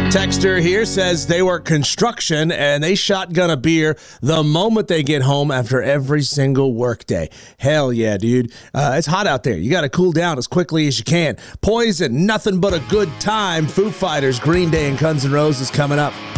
Texter here says they work construction and they shotgun a beer the moment they get home after every single workday. Hell yeah, dude. It's hot out there. You got to cool down as quickly as you can. Poison, nothing but a good time. Foo Fighters, Green Day, and Guns N' Roses coming up.